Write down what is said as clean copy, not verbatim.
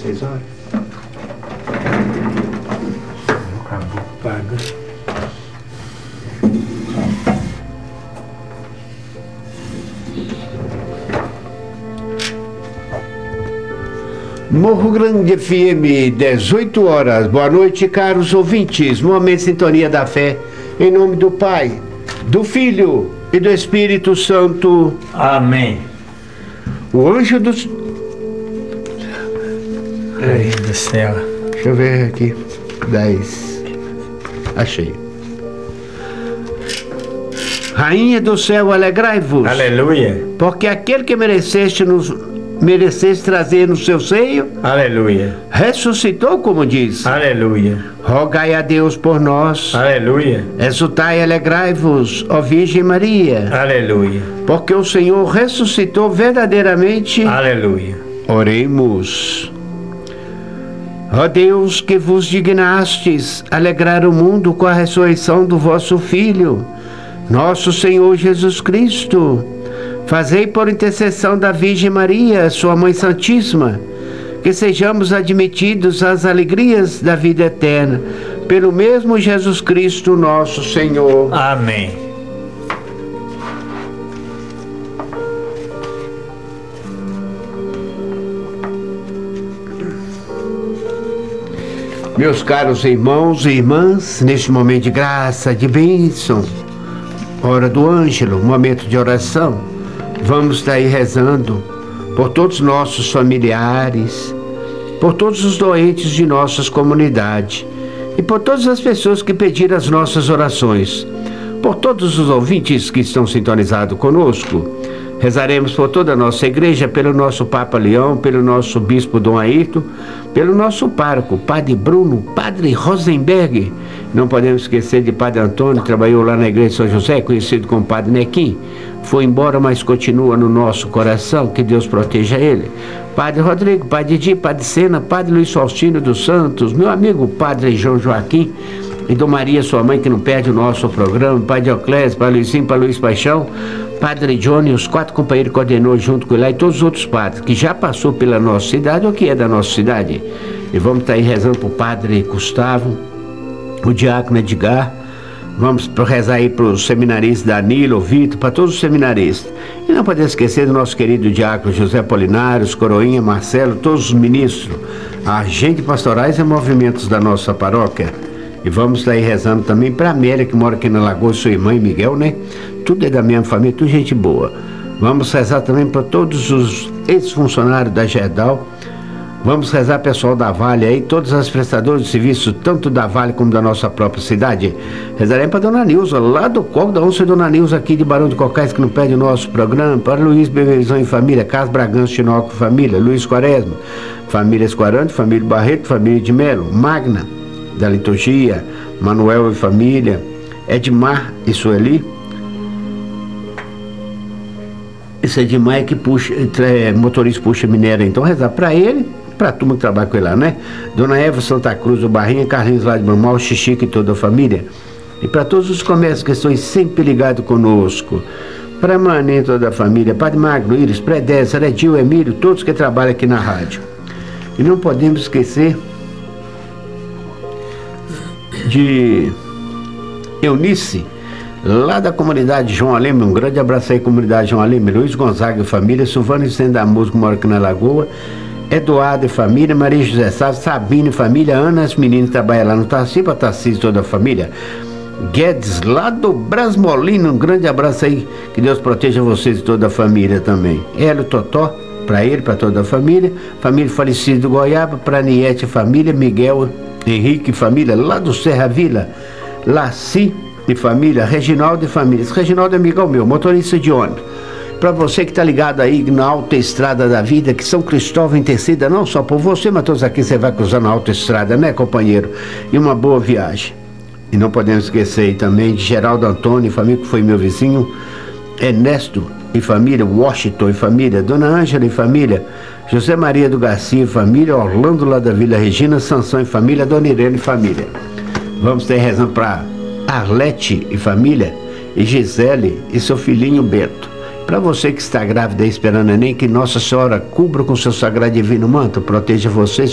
6 horas. Acabou, paga. Morro Grande FM, 18 horas. Boa noite, caros ouvintes. Momento de sintonia da fé. Em nome do Pai, do Filho e do Espírito Santo. Amém. O anjo dos... Ai do céu. Deixa eu ver aqui. 10. Achei. Rainha do céu, alegrai-vos. Aleluia. Porque aquele que mereceste trazer no seu seio, Aleluia. ressuscitou, como diz. Aleluia. Rogai a Deus por nós. Aleluia. Exultai e alegrai-vos, ó Virgem Maria. Aleluia. Porque o Senhor ressuscitou verdadeiramente. Aleluia. Oremos. Ó Deus, que vos dignastes alegrar o mundo com a ressurreição do vosso Filho, nosso Senhor Jesus Cristo, fazei por intercessão da Virgem Maria, sua Mãe Santíssima, que sejamos admitidos às alegrias da vida eterna, pelo mesmo Jesus Cristo, nosso Senhor. Amém. Meus caros irmãos e irmãs, neste momento de graça, de bênção, hora do ângelo, momento de oração, vamos estar aí rezando por todos os nossos familiares, por todos os doentes de nossas comunidades e por todas as pessoas que pediram as nossas orações, por todos os ouvintes que estão sintonizados conosco. Rezaremos por toda a nossa igreja, pelo nosso Papa Leão, pelo nosso Bispo Dom Ayrton, pelo nosso pároco, Padre Bruno, Padre Rosenberg. Não podemos esquecer de Padre Antônio, trabalhou lá na igreja de São José, conhecido como Padre Nequim. Foi embora, mas continua no nosso coração, que Deus proteja ele. Padre Rodrigo, Padre Didi, Padre Sena, Padre Luiz Faustino dos Santos, meu amigo Padre João Joaquim, e Dom Maria, sua mãe, que não perde o nosso programa, Padre Euclésio, Padre Luizinho, Padre Luiz Paixão, Padre Johnny, os 4 companheiros que coordenou junto com ele, e todos os outros padres que já passou pela nossa cidade ou que é da nossa cidade. E vamos estar aí rezando para o Padre Gustavo, o Diácono Edgar, vamos rezar aí para os seminaristas Danilo, Vitor, para todos os seminaristas. E não podemos esquecer do nosso querido Diácono José Apolinário, os Coroinha, Marcelo, todos os ministros, agentes pastorais e movimentos da nossa paróquia. E vamos estar aí rezando também para a Amélia, que mora aqui na Lagoa, sua irmã e Miguel, né? Tudo é da mesma família, tudo gente boa. Vamos rezar também para todos os ex-funcionários da Gerdau. Vamos rezar pessoal da Vale aí, todos os prestadores de serviço, tanto da Vale como da nossa própria cidade. Rezaremos para Dona Nilza, lá do Coco da Onça, Dona Nilza aqui de Barão de Cocais, que não perde o nosso programa. Para Luiz Bebezão e família, Carlos Bragança, Tinoco e família, Luiz Quaresma, família Esquarante, família Barreto, família de Melo, Magna, da liturgia, Manuel e família, Edmar e Sueli. Esse Edmar é que puxa, motorista puxa minério, então rezar para ele, para a turma que trabalha com ele lá, né? Dona Eva Santa Cruz do Barrinha, Carlinhos lá de Mamal, Xixique e toda a família. E para todos os comércios que estão sempre ligados conosco. Para Mané, toda a família, Padre Magno, Íris, Predez, Aredil, Emílio, todos que trabalham aqui na rádio. E não podemos esquecer de Eunice, lá da comunidade João Aleme, um grande abraço aí, comunidade João Aleme, Luiz Gonzaga e família, Silvano Vicente da Música, mora aqui na Lagoa, Eduardo e família, Maria José Sá, Sabine e família, Ana, as meninas que trabalham lá no Tarcísio, Tarcísio e toda a família, Guedes, lá do Brasmolino, um grande abraço aí, que Deus proteja vocês e toda a família também. Hélio Totó, para ele, para toda a família falecida do Goiaba, para Niete e família, Miguel, Henrique e família, lá do Serra Vila, Laci e família, Reginaldo e família. Esse Reginaldo é amigão meu, motorista de ônibus. Para você que está ligado aí na autoestrada da vida, que São Cristóvão interceda não só por você, mas todos aqui você vai cruzar na autoestrada, né, companheiro? E uma boa viagem. E não podemos esquecer aí também de Geraldo Antônio e família, que foi meu vizinho, Ernesto e família, Washington e família, Dona Ângela e família, José Maria do Garcia e família, Orlando lá da Vila Regina, Sansão e família, Dona Irene e família. Vamos ter rezando para Arlete e família, e Gisele e seu filhinho Bento. Para você que está grávida e esperando neném, que Nossa Senhora cubra com seu sagrado divino manto, proteja você,